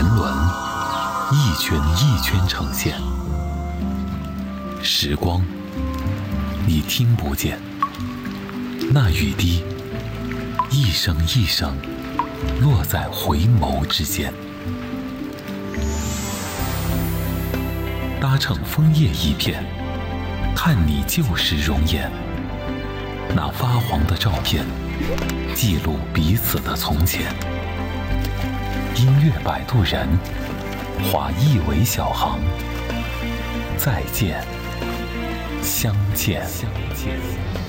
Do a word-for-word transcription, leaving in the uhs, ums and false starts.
轮，一圈一圈呈现。时光，你听不见，那雨滴，一声一声，落在回眸之间。搭乘枫叶一片，看你旧时容颜。那发黄的照片，记录彼此的从前。音乐摆渡人，划一尾小航。再见，相见。